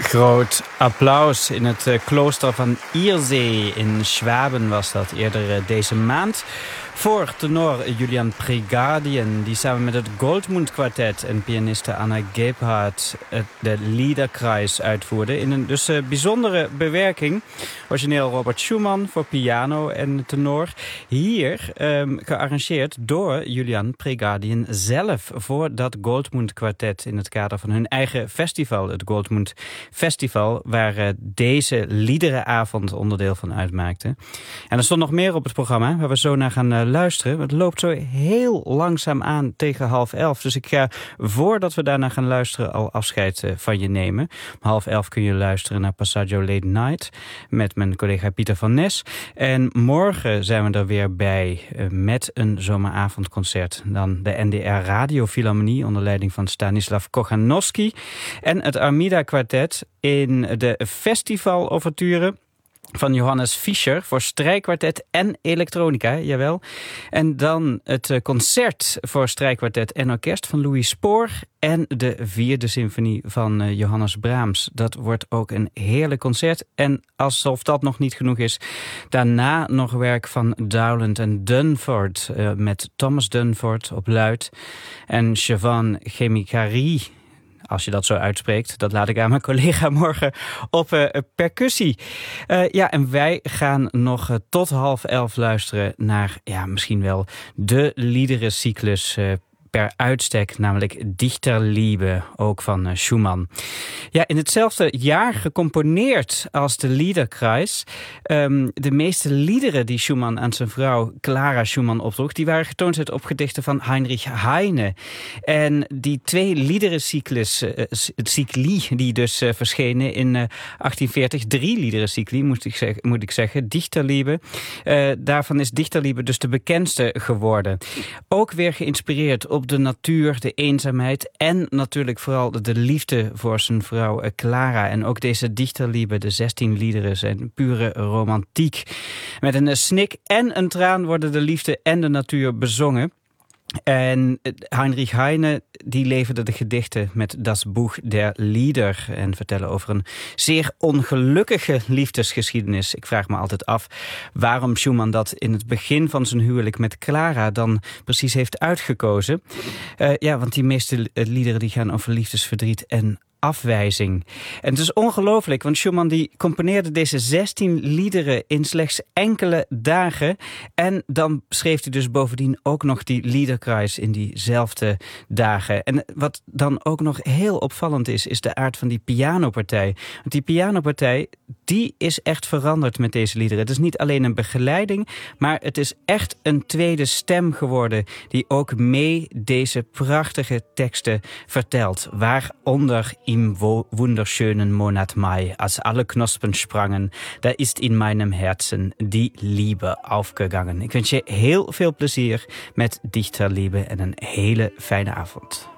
Groot applaus in het klooster van Iersee in Schwaben was dat eerder deze maand. Voor tenor Julian Pregardien, die samen met het Goldmund Quartet en pianiste Anna Gebhardt de Liederkreis uitvoerde in een dus bijzondere bewerking. Origineel Robert Schumann voor piano en tenor. Hier gearrangeerd door Julian Pregardien zelf voor dat Goldmund Quartet in het kader van hun eigen festival, het Goldmund Festival, waar deze liederenavond onderdeel van uitmaakte. En er stond nog meer op het programma, waar we zo naar gaan luisteren. Het loopt zo heel langzaam aan tegen 10:30. Dus ik ga, voordat we daarna gaan luisteren, al afscheid van je nemen. Om 10:30 kun je luisteren naar Passaggio Late Night met mijn collega Pieter van Nes. En morgen zijn we er weer bij met een zomeravondconcert. Dan de NDR Radiofilharmonie onder leiding van Stanislav Kochanowski. En het Armida Quartet in de Festival-overture van Johannes Fischer voor strijkkwartet en elektronica, jawel. En dan het concert voor strijkkwartet en orkest van Louis Spohr en de 4e symfonie van Johannes Brahms. Dat wordt ook een heerlijk concert. En alsof dat nog niet genoeg is, daarna nog werk van Dowland en Dunford met Thomas Dunford op luid en Siobhan Chemikari, als je dat zo uitspreekt. Dat laat ik aan mijn collega morgen op percussie. En wij gaan nog tot 10:30 luisteren naar misschien wel de liederencyclus per uitstek, namelijk Dichterliebe, ook van Schumann. Ja, in hetzelfde jaar gecomponeerd als de Liederkreis. De meeste liederen die Schumann aan zijn vrouw Clara Schumann opdroeg, die waren getoond op gedichten van Heinrich Heine. En die 2 liederencycli die dus verschenen in 1840, 3 liederencycli moet ik zeggen, Dichterliebe. Daarvan is Dichterliebe dus de bekendste geworden. Ook weer geïnspireerd op de natuur, de eenzaamheid en natuurlijk vooral de liefde voor zijn vrouw Clara. En ook deze Dichterliebe, de 16 liederen, zijn pure romantiek. Met een snik en een traan worden de liefde en de natuur bezongen. En Heinrich Heine, die leverde de gedichten met Das Buch der Lieder en vertellen over een zeer ongelukkige liefdesgeschiedenis. Ik vraag me altijd af waarom Schumann dat in het begin van zijn huwelijk met Clara dan precies heeft uitgekozen. Want die meeste liederen die gaan over liefdesverdriet en afwijzing. En het is ongelooflijk, want Schumann die componeerde deze 16 liederen in slechts enkele dagen. En dan schreef hij dus bovendien ook nog die Liederkreis in diezelfde dagen. En wat dan ook nog heel opvallend is de aard van die pianopartij. Want die pianopartij, die is echt veranderd met deze liederen. Het is niet alleen een begeleiding, maar het is echt een tweede stem geworden die ook mee deze prachtige teksten vertelt. Waaronder im wunderschönen Monat Mai, als alle Knospen sprangen, da ist in meinem Herzen die Liebe aufgegangen. Ik wens je heel veel plezier met Dichterliebe en een hele fijne avond.